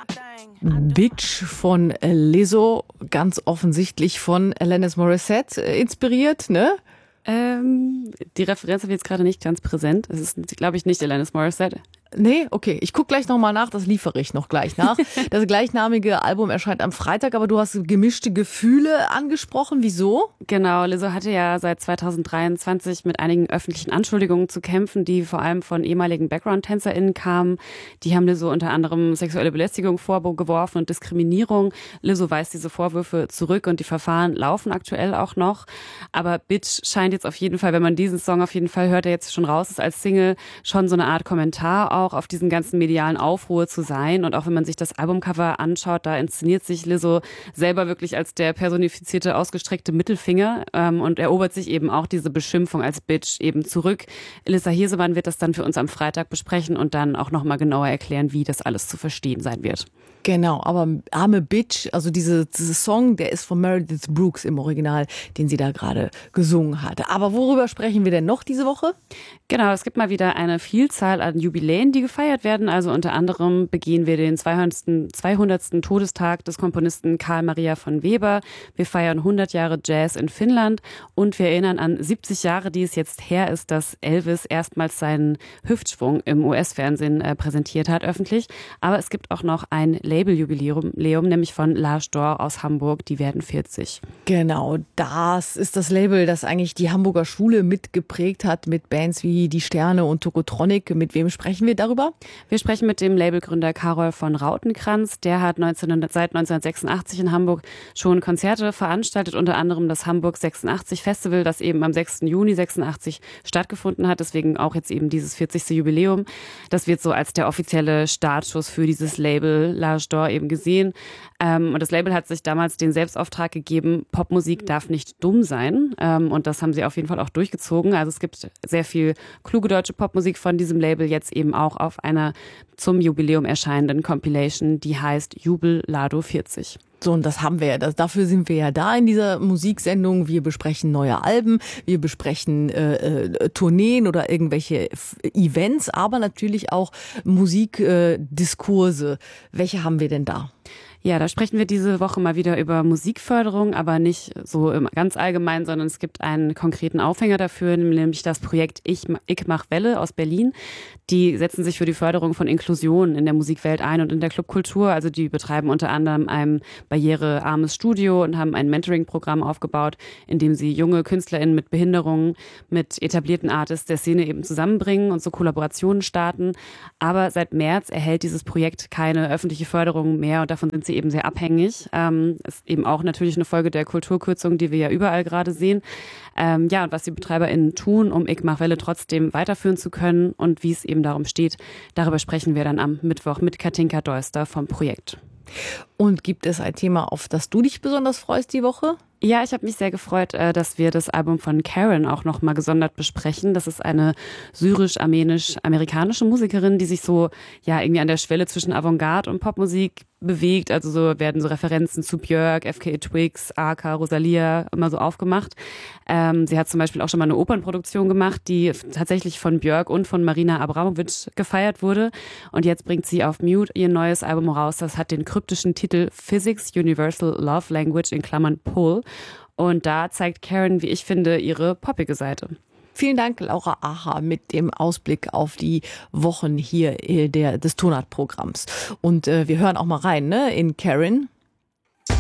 Bitch von Lizzo, ganz offensichtlich von Alanis Morissette inspiriert, ne? Die Referenz habe ich jetzt gerade nicht ganz präsent. Es ist, glaube ich, nicht Alanis Morissette. Nee, okay. Ich gucke gleich nochmal nach, das liefere ich noch gleich nach. Das gleichnamige Album erscheint am Freitag, aber du hast gemischte Gefühle angesprochen. Wieso? Genau, Lizzo hatte ja seit 2023 mit einigen öffentlichen Anschuldigungen zu kämpfen, die vor allem von ehemaligen Background-TänzerInnen kamen. Die haben Lizzo unter anderem sexuelle Belästigung vorgeworfen und Diskriminierung. Lizzo weist diese Vorwürfe zurück und die Verfahren laufen aktuell auch noch. Aber Bitch scheint jetzt auf jeden Fall, wenn man diesen Song auf jeden Fall hört, der jetzt schon raus ist als Single, schon so eine Art Kommentar auch auf diesen ganzen medialen Aufruhr zu sein. Und auch wenn man sich das Albumcover anschaut, da inszeniert sich Lizzo selber wirklich als der personifizierte, ausgestreckte Mittelfinger und erobert sich eben auch diese Beschimpfung als Bitch eben zurück. Elissa Hesemann wird das dann für uns am Freitag besprechen und dann auch nochmal genauer erklären, wie das alles zu verstehen sein wird. Genau, aber arme Bitch, also diese Song, der ist von Meredith Brooks im Original, den sie da gerade gesungen hatte. Aber worüber sprechen wir denn noch diese Woche? Genau, es gibt mal wieder eine Vielzahl an Jubiläen, die gefeiert werden. Also unter anderem begehen wir den 200. Todestag des Komponisten Carl Maria von Weber. Wir feiern 100 Jahre Jazz in Finnland und wir erinnern an 70 Jahre, die es jetzt her ist, dass Elvis erstmals seinen Hüftschwung im US-Fernsehen präsentiert hat, öffentlich. Aber es gibt auch noch ein Labeljubiläum, nämlich von Lars Dor aus Hamburg, die werden 40. Genau, das ist das Label, das eigentlich die Hamburger Schule mitgeprägt hat mit Bands wie Die Sterne und Tokotronic. Mit wem sprechen wir darüber? Wir sprechen mit dem Labelgründer Karol von Rautenkranz. Der hat seit 1986 in Hamburg schon Konzerte veranstaltet, unter anderem das Hamburg 86 Festival, das eben am 6. Juni 86 stattgefunden hat. Deswegen auch jetzt eben dieses 40. Jubiläum. Das wird so als der offizielle Startschuss für dieses Label Lars Dor eben gesehen. Und das Label hat sich damals den Selbstauftrag gegeben, Popmusik darf nicht dumm sein. Und das haben sie auf jeden Fall auch durchgezogen. Also es gibt sehr viel kluge deutsche Popmusik von diesem Label, jetzt eben auch auf einer zum Jubiläum erscheinenden Compilation, die heißt Jubel Lado 40. So, und das haben wir ja. Dafür sind wir ja da in dieser Musiksendung. Wir besprechen neue Alben, wir besprechen Tourneen oder irgendwelche Events, aber natürlich auch Musikdiskurse. Welche haben wir denn da? Ja, da sprechen wir diese Woche mal wieder über Musikförderung, aber nicht so ganz allgemein, sondern es gibt einen konkreten Aufhänger dafür, nämlich das Projekt Ich mach Welle aus Berlin. Die setzen sich für die Förderung von Inklusion in der Musikwelt ein und in der Clubkultur. Also die betreiben unter anderem ein barrierearmes Studio und haben ein Mentoring-Programm aufgebaut, in dem sie junge KünstlerInnen mit Behinderungen mit etablierten Artists der Szene eben zusammenbringen und so Kollaborationen starten. Aber seit März erhält dieses Projekt keine öffentliche Förderung mehr und davon sind sie eben sehr abhängig. Ist eben auch natürlich eine Folge der Kulturkürzung, die wir ja überall gerade sehen. Und was die BetreiberInnen tun, um Ich mach Welle trotzdem weiterführen zu können und wie es eben darum steht, darüber sprechen wir dann am Mittwoch mit Katinka Deuster vom Projekt. Und gibt es ein Thema, auf das du dich besonders freust die Woche? Ja, ich habe mich sehr gefreut, dass wir das Album von Karen auch nochmal gesondert besprechen. Das ist eine syrisch-armenisch-amerikanische Musikerin, die sich so irgendwie an der Schwelle zwischen Avantgarde und Popmusik bewegt. Also so werden so Referenzen zu Björk, FKA Twigs, Arca, Rosalia immer so aufgemacht. Sie hat zum Beispiel auch schon mal eine Opernproduktion gemacht, die tatsächlich von Björk und von Marina Abramovic gefeiert wurde. Und jetzt bringt sie auf Mute ihr neues Album raus. Das hat den kryptischen Titel Physics Universal Love Language in Klammern Pull. Und da zeigt Karen, wie ich finde, ihre poppige Seite. Vielen Dank, Laura Aha, mit dem Ausblick auf die Wochen hier des Tonart-Programms. Und wir hören auch mal rein, ne, in Karen.